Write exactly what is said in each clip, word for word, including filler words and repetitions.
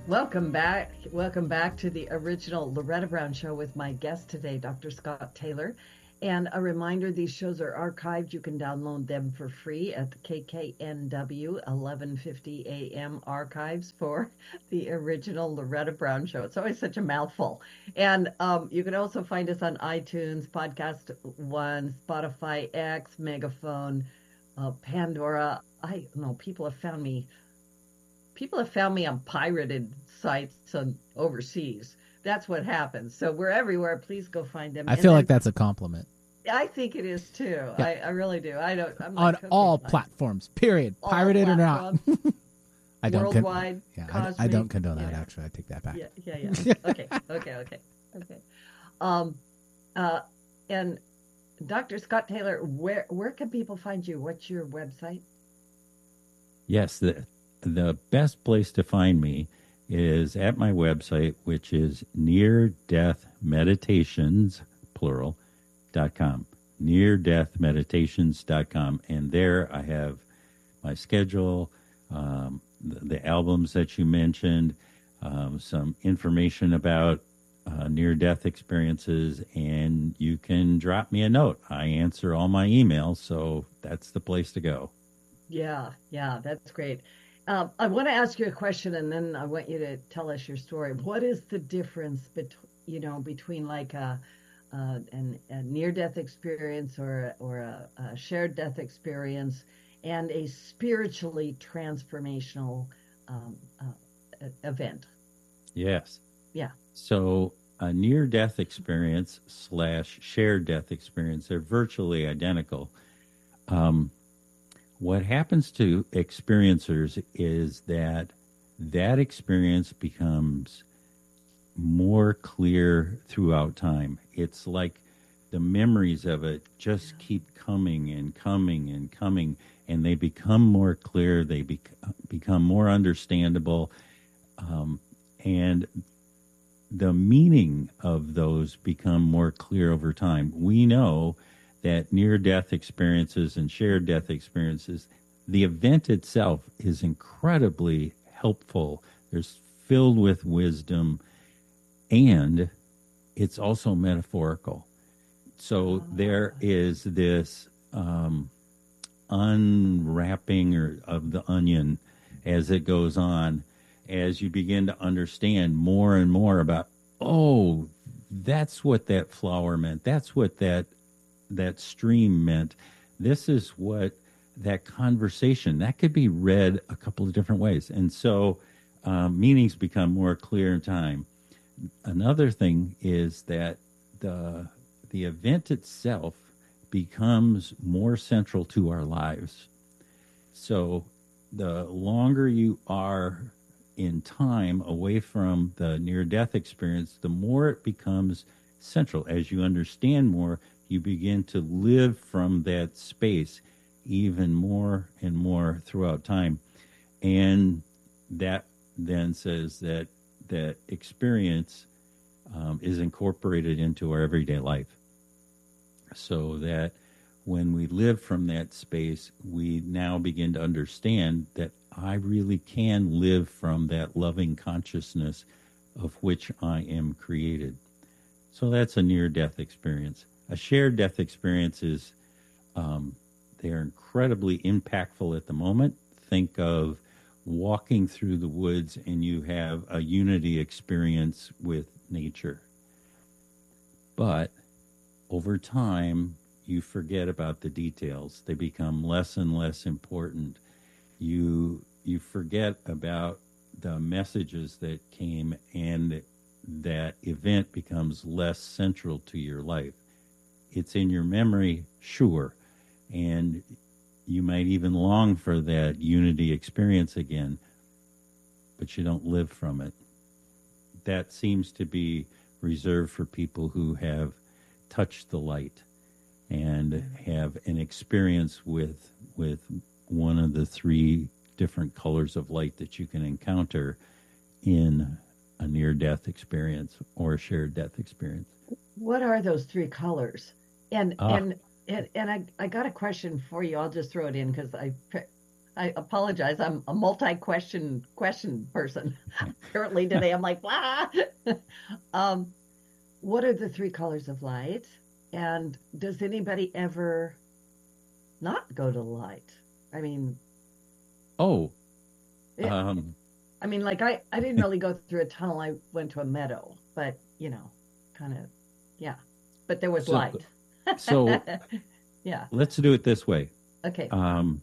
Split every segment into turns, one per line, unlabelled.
Welcome back. Welcome back to the original Loretta Brown Show with my guest today, Doctor Scott Taylor. And a reminder, these shows are archived. You can download them for free at the K K N W eleven fifty A M archives for the original Loretta Brown Show. It's always such a mouthful. And um, you can also find us on iTunes, Podcast One, Spotify X, Megaphone, uh, Pandora. I know people have found me people have found me on pirated sites on overseas. That's what happens. So we're everywhere. Please go find them.
I
And
feel like
then
that's a compliment.
I think it is too.
Yeah.
I, I really do. I don't. I'm
On
like, okay,
all
fine.
platforms, period.
All
Pirated or not.
platforms,
I don't con-
worldwide,
yeah, I, I
cosmic,
don't condone that,
yeah.
actually. I take that back.
Yeah, yeah, yeah. Okay, okay, okay, okay. Um, uh, and Doctor Scott Taylor, where where can people find you? What's your website?
Yes, the the best place to find me is at my website, which is near death meditations plural dot com. near death meditations dot com. And there I have my schedule, um, the, the albums that you mentioned, um, some information about uh, near death experiences, and you can drop me a note. I answer all my emails, so that's the place to go.
Yeah, yeah, that's great. Um, I want to ask you a question, and then I want you to tell us your story. What is the difference between, you know, between like a, uh, an, a near-death experience or or a, a shared death experience and a spiritually transformational um, uh, e- event?
Yes.
Yeah.
So a near death experience slash shared death experience, they're virtually identical. Um, what happens to experiencers is that that experience becomes more clear throughout time. It's like the memories of it just keep coming and coming and coming, and they become more clear. They bec- become more understandable. Um, and the meaning of those become more clear over time. We know that near-death experiences and shared death experiences, the event itself is incredibly helpful. There's filled with wisdom, and it's also metaphorical. So there is this um, unwrapping or, of the onion as it goes on, as you begin to understand more and more about, oh, that's what that flower meant. That's what that that stream meant. This is what that conversation, that could be read a couple of different ways. And so um, meanings become more clear in time. Another thing is that the the event itself becomes more central to our lives. So the longer you are in time away from the near-death experience, the more it becomes central. As you understand more, you begin to live from that space even more and more throughout time. And that then says that that experience um, is incorporated into our everyday life. So that when we live from that space, we now begin to understand that I really can live from that loving consciousness of which I am created. So that's a near-death experience. A shared death experience is, um, they're incredibly impactful at the moment. Think of walking through the woods and you have a unity experience with nature. But over time, you forget about the details. They become less and less important. You you forget about the messages that came, and that event becomes less central to your life. It's in your memory, sure, and you might even long for that unity experience again, but you don't live from it. That seems to be reserved for people who have touched the light and have an experience with with one of the three different colors of light that you can encounter in a near-death experience or a shared death experience.
What are those three colors? And
Ah.
and and, and I, I got a question for you. I'll just throw it in because I I apologize. I'm a multi-question question person. Apparently today I'm like, blah. um, what are the three colors of light? And does anybody ever not go to the light? I mean,
Oh,
it,
um,
I mean, like I, I didn't really go through a tunnel. I went to a meadow, but you know, kind of, yeah. But there was
so
light.
so
Yeah.
let's do it this way.
Okay.
Um,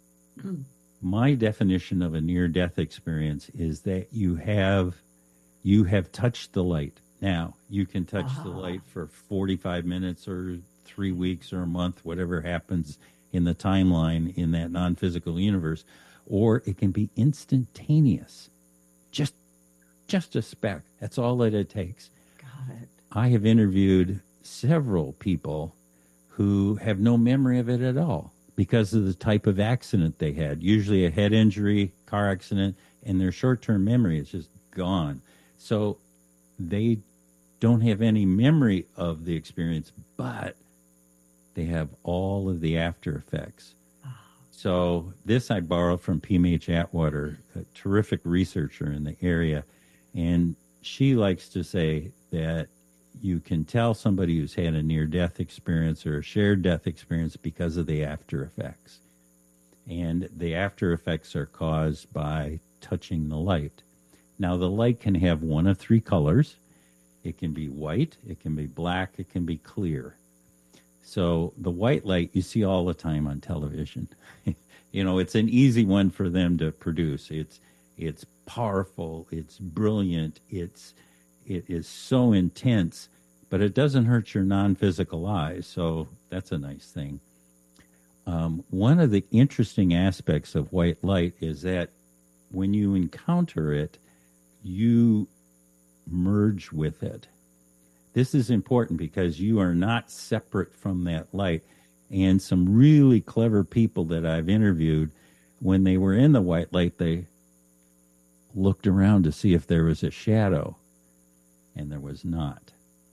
my definition of a near-death experience is that you have you have touched the light. Now you can touch
Ah.
the light for forty-five minutes or three weeks or a month, whatever happens in the timeline in that non-physical universe, or it can be instantaneous. Just just a speck. That's all that it takes.
Got it.
I have interviewed several people who have no memory of it at all because of the type of accident they had, usually a head injury, car accident, and their short-term memory is just gone. So they don't have any memory of the experience, but they have all of the after effects. So this I borrowed from P M H Atwater, a terrific researcher in the area, and she likes to say that you can tell somebody who's had a near-death experience or a shared death experience because of the after effects. And the after effects are caused by touching the light. Now, the light can have one of three colors. It can be white, it can be black, it can be clear. So the white light you see all the time on television. You know, it's an easy one for them to produce. It's it's powerful, it's brilliant, it's it is so intense, but it doesn't hurt your non-physical eyes, so that's a nice thing. Um, one of the interesting aspects of white light is that when you encounter it, you merge with it. This is important because you are not separate from that light. And some really clever people that I've interviewed, when they were in the white light, they looked around to see if there was a shadow, and there was not.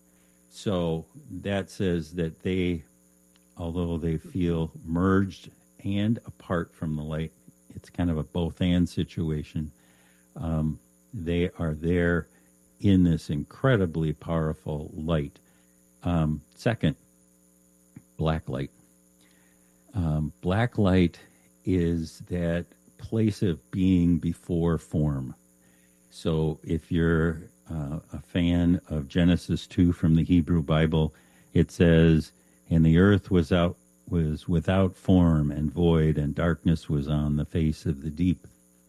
So that says that they, although they feel merged and apart from the light, it's kind of a both-and situation. Um, they are there in this incredibly powerful light. Um, second, black light. Um, black light is that place of being before form. So if you're uh, a fan of Genesis two from the Hebrew Bible, it says, "And the earth was out was without form and void, and darkness was on the face of the deep."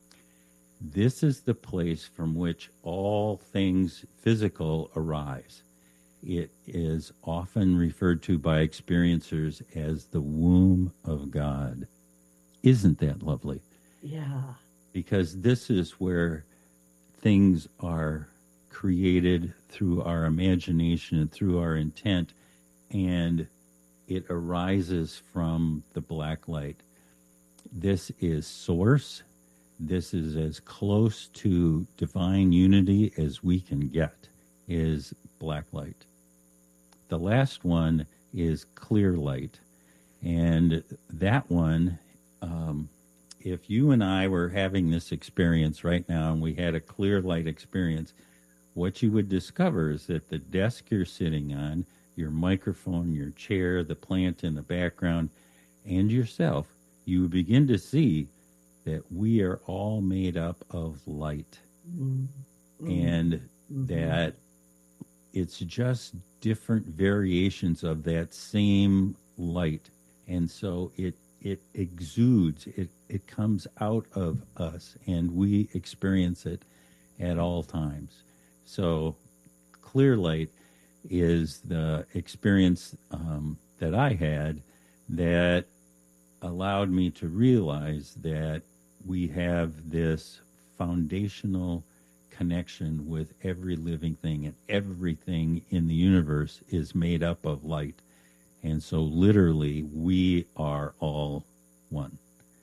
This is the place from which all things physical arise. It is often referred to by experiencers as the womb of God. Isn't that lovely?
Yeah.
Because this is where things are created through our imagination and through our intent, and it arises from the black light. This is source. This is as close to divine unity as we can get, is black light. The last one is clear light. And that one, um, if you and I were having this experience right now and we had a clear light experience, what you would discover is that the desk you're sitting on, your microphone, your chair, the plant in the background, and yourself, you would begin to see that we are all made up of light. Mm-hmm. And mm-hmm. that it's just different variations of that same light. And so it it exudes, it, it comes out of us, and we experience it at all times. So clear light is the experience um, that I had that allowed me to realize that we have this foundational connection with every living thing, and everything in the universe is made up of light. And so literally we are all one.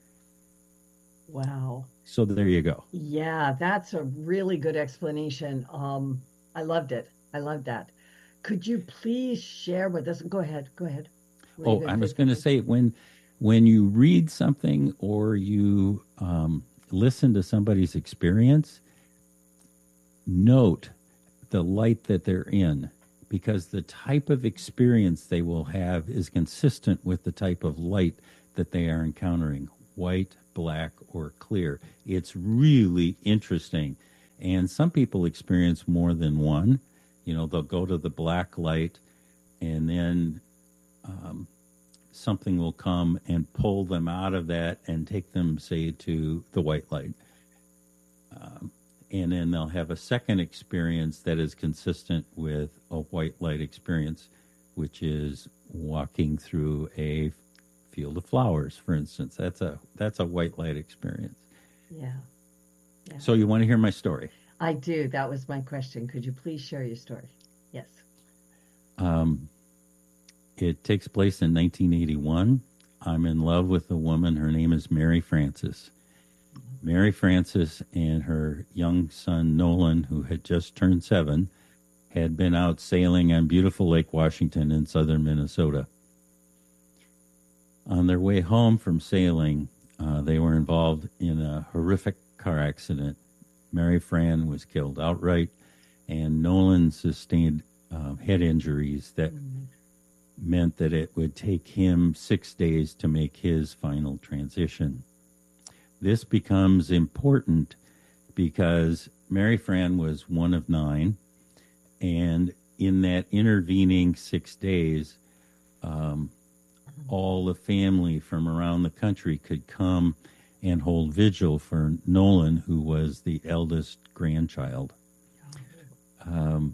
Wow.
So there you go.
Yeah, that's a really good explanation. Um, I loved it. I loved that. Could you please share with us? Go ahead. Go ahead.
Oh, I was going to say, when when you read something or you um, listen to somebody's experience, note the light that they're in, because the type of experience they will have is consistent with the type of light that they are encountering, white, black, or clear. It's really interesting. And some people experience more than one. You know, they'll go to the black light and then um, something will come and pull them out of that and take them, say, to the white light. Um, and then they'll have a second experience that is consistent with a white light experience, which is walking through a field of flowers, for instance. That's a that's a white light experience.
Yeah. yeah.
So you want to hear my story?
I do. That was my question. Could you please share your story? Yes.
Um, it takes place in nineteen eighty-one. I'm in love with a woman. Her name is Mary Frances. Mary Frances and her young son, Nolan, who had just turned seven, had been out sailing on beautiful Lake Washington in southern Minnesota. On their way home from sailing, uh, they were involved in a horrific car accident. Mary Fran was killed outright, and Nolan sustained uh, head injuries that mm-hmm. meant that it would take him six days to make his final transition. This becomes important because Mary Fran was one of nine, and in that intervening six days, um, all the family from around the country could come and hold vigil for Nolan, who was the eldest grandchild. Um,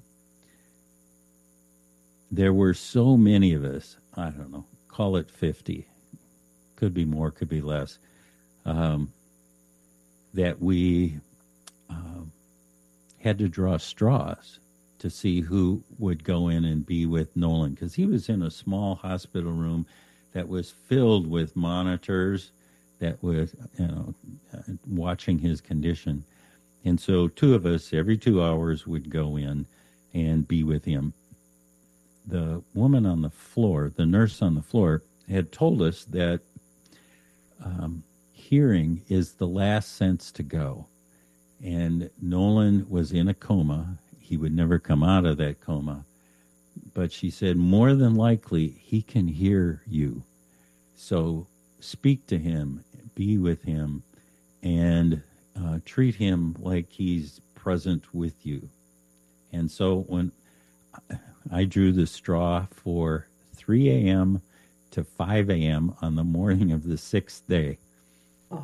there were so many of us, I don't know, call it fifty, could be more, could be less, um, that we uh, had to draw straws to see who would go in and be with Nolan, because he was in a small hospital room that was filled with monitors that was, you know, uh, watching his condition. And so two of us every two hours would go in and be with him. The woman on the floor, the nurse on the floor, had told us that um, hearing is the last sense to go. And Nolan was in a coma. He would never come out of that coma. But she said, more than likely, he can hear you. So speak to him, be with him, and uh, treat him like he's present with you. And so when I drew the straw for three a.m. to five a.m. on the morning of the sixth day,
oh.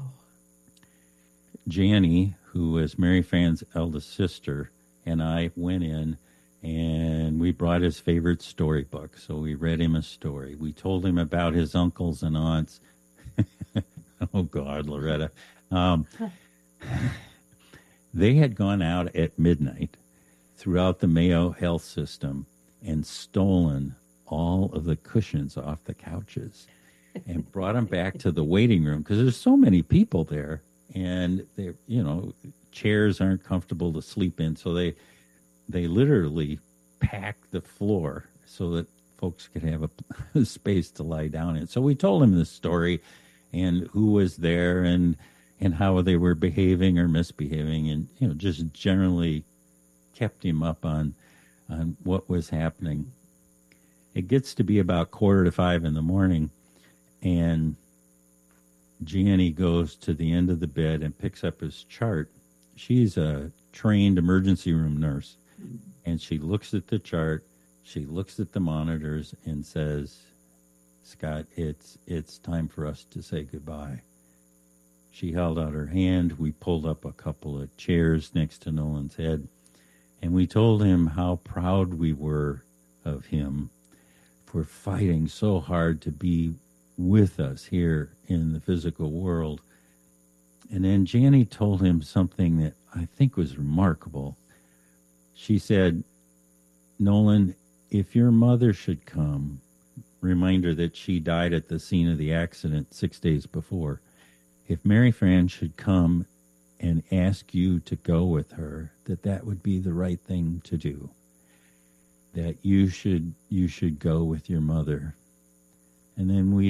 Janny, who was Mary Fran's eldest sister, and I went in and we brought his favorite storybook. So we read him a story. We told him about his uncles and aunts. Oh, God, Loretta. Um, they had gone out at midnight throughout the Mayo Health System and stolen all of the cushions off the couches and brought them back to the waiting room, because there's so many people there, and they, you know, chairs aren't comfortable to sleep in, so they they literally packed the floor so that folks could have a, a space to lie down in. So we told him this story and who was there and and how they were behaving or misbehaving, and you know, just generally kept him up on on what was happening. It gets to be about quarter to five in the morning, and Janny goes to the end of the bed and picks up his chart. She's a trained emergency room nurse, and she looks at the chart, she looks at the monitors and says, Scott, it's it's time for us to say goodbye. She held out her hand. We pulled up a couple of chairs next to Nolan's head, and we told him how proud we were of him for fighting so hard to be with us here in the physical world. And then Janny told him something that I think was remarkable. She said, Nolan, if your mother should come, reminder that she died at the scene of the accident six days before, if Mary Fran should come and ask you to go with her, that that would be the right thing to do. That you should you should go with your mother. And then we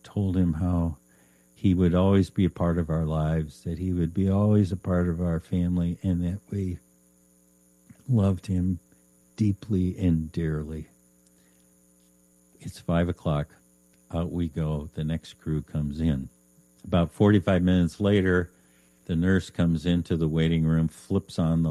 told him how he would always be a part of our lives, that he would be always a part of our family, and that we loved him deeply and dearly. It's five o'clock. Out we go. The next crew comes in. About forty-five minutes later, the nurse comes into the waiting room, flips on the